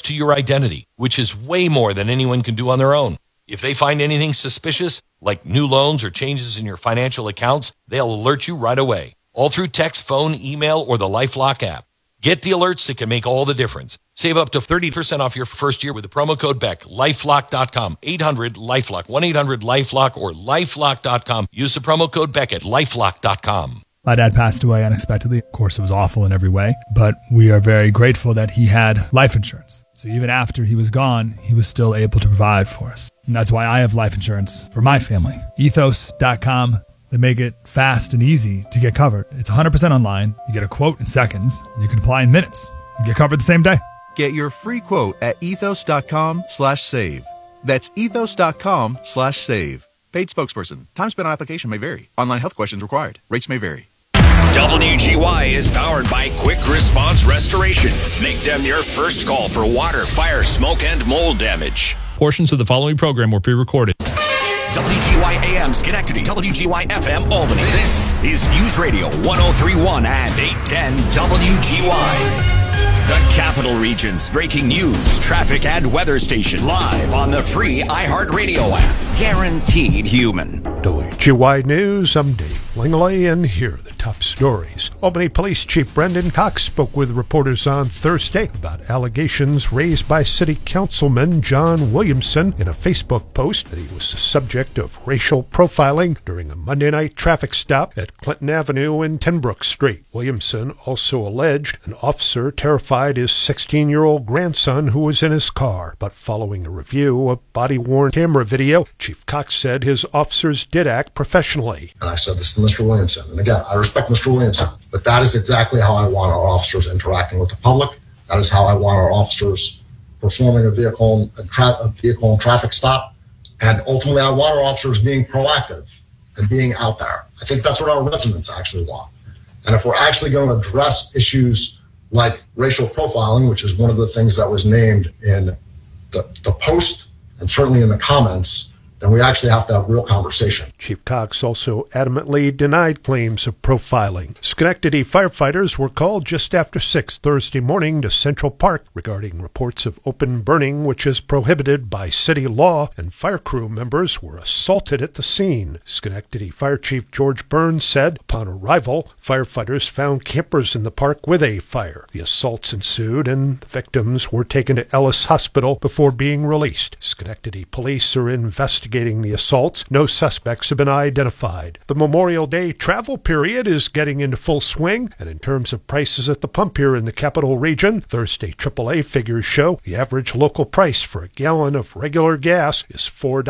to your identity, which is way more than anyone can do on their own. If they find anything suspicious, like new loans or changes in your financial accounts, they'll alert you right away, all through text, phone, email, or the LifeLock app. Get the alerts that can make all the difference. Save up to 30% off your first year with the promo code BECK. LifeLock.com, 800-LifeLock, 1-800-LifeLock, or LifeLock.com. Use the promo code BECK at LifeLock.com. My dad passed away unexpectedly. Of course, it was awful in every way, but we are very grateful that he had life insurance. So even after he was gone, he was still able to provide for us. And that's why I have life insurance for my family. Ethos.com. They make it fast and easy to get covered. It's 100% online. You get a quote in seconds, and you can apply in minutes and get covered the same day. Get your free quote at ethos.com/save. That's ethos.com/save. Paid spokesperson. Time spent on application may vary. Online health questions required. Rates may vary. WGY is powered by Quick Response Restoration. Make them your first call for water, fire, smoke, and mold damage. Portions of the following program were pre-recorded. WGY AM Schenectady, WGY FM Albany. This is News Radio 1031 and 810 WGY. The Capital Region's breaking news, traffic, and weather station live on the free iHeartRadio app. Guaranteed human. WGY News, I'm Dave Langley, and here are the top stories. Albany Police Chief Brendan Cox spoke with reporters on Thursday about allegations raised by City Councilman John Williamson in a Facebook post that he was the subject of racial profiling during a Monday night traffic stop at Clinton Avenue and Tenbrook Street. Williamson also alleged an officer terrified his 16-year-old grandson who was in his car. But following a review of body-worn camera video, Chief Cox said his officers did act professionally. And I said this to Mr. Williamson. And again, I respect Mr. Williamson, but that is exactly how I want our officers interacting with the public. That is how I want our officers performing a vehicle and traffic stop. And ultimately, I want our officers being proactive and being out there. I think that's what our residents actually want. And if we're actually going to address issues like racial profiling, which is one of the things that was named in the post and certainly in the comments, then we actually have to have real conversation. Chief Cox also adamantly denied claims of profiling. Schenectady firefighters were called just after 6 Thursday morning to Central Park regarding reports of open burning, which is prohibited by city law, and fire crew members were assaulted at the scene. Schenectady Fire Chief George Burns said, upon arrival, firefighters found campers in the park with a fire. The assaults ensued, and the victims were taken to Ellis Hospital before being released. Schenectady police are investigating the assaults. No suspects have been identified. The Memorial Day travel period is getting into full swing, and in terms of prices at the pump here in the Capital Region, Thursday AAA figures show the average local price for a gallon of regular gas is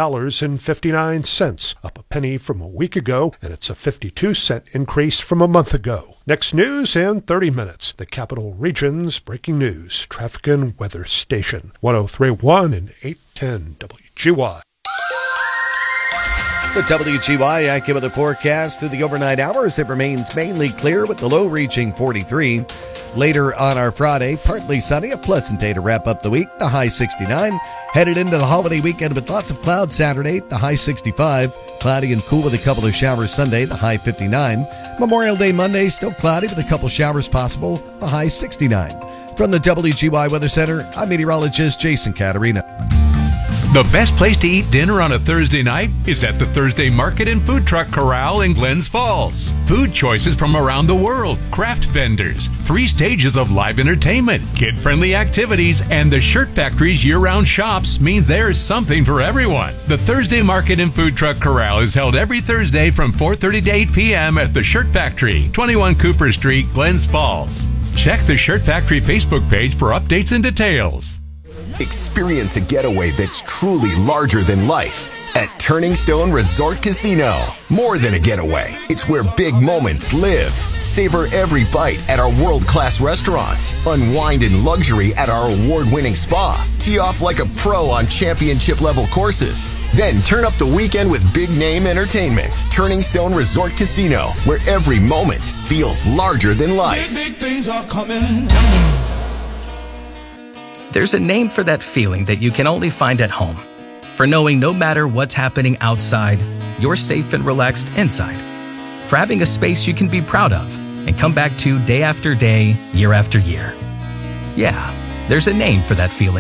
$4.59, up a penny from a week ago, and it's a 52-cent increase from a month ago. Next news in 30 minutes. The Capital Region's breaking news, traffic and weather station. 103.1 and 810 WGY. The WGY AccuWeather forecast through the overnight hours. It remains mainly clear with the low reaching 43. Later on our Friday, partly sunny, a pleasant day to wrap up the week, the high 69. Headed into the holiday weekend with lots of clouds Saturday, the high 65. Cloudy and cool with a couple of showers Sunday, the high 59. Memorial Day Monday, still cloudy with a couple showers possible, the high 69. From the WGY Weather Center, I'm meteorologist Jason Caterina. The best place to eat dinner on a Thursday night is at the Thursday Market and Food Truck Corral in Glens Falls. Food choices from around the world, craft vendors, 3 stages of live entertainment, kid-friendly activities, and the Shirt Factory's year-round shops means there's something for everyone. The Thursday Market and Food Truck Corral is held every Thursday from 4:30 to 8 p.m. at the Shirt Factory, 21 Cooper Street, Glens Falls. Check the Shirt Factory Facebook page for updates and details. Experience a getaway that's truly larger than life at Turning Stone Resort Casino. More than a getaway, it's where big moments live. Savor every bite at our world-class restaurants. Unwind in luxury at our award-winning spa. Tee off like a pro on championship-level courses. Then turn up the weekend with big-name entertainment. Turning Stone Resort Casino, where every moment feels larger than life. Big things are coming. There's a name for that feeling that you can only find at home. For knowing no matter what's happening outside, you're safe and relaxed inside. For having a space you can be proud of and come back to day after day, year after year. Yeah, there's a name for that feeling.